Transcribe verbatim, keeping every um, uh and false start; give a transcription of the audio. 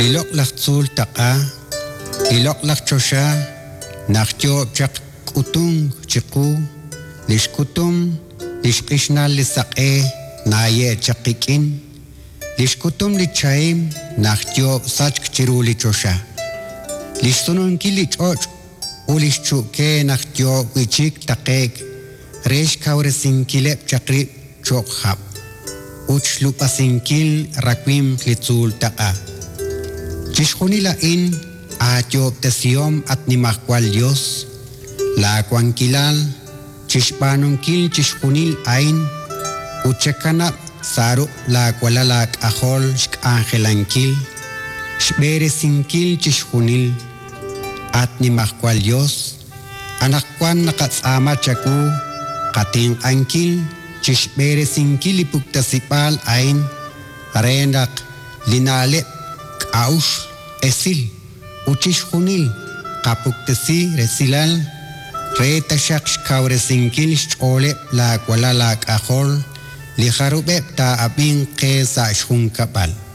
Lilok lakzul taqa, lilok lakchosha, nachtyo chak kutung chiku, lishkutum, lishkishnal lisaqe, naye chakikin, lishkutum lichaim, nachtyo sachk chiru lichosha. Lishtunun kilichoch, ulishchuke nachtyo wichik taqek, resh kauresinkilep chakri chokhab. Uchlupasinkil rakwim klitzul taqa. Chishkunila in atyo tesiom at nimakwal Dios, la kwankilal, chishpanunkil chishkunil ain, uchekanap saru la kwalalak ahol shk angelankil, shberesinkil chishkunil at nimakwal Dios, anakwan nakatsama chaku, kating ankil, chishberesinkil ipuktasipal ain, arenak linalep, aush esil uchishkunil kapuktesi resilal reta shaksh kauresinkil chole la kwala la kahol li kharube ta abin qesa shun kapal.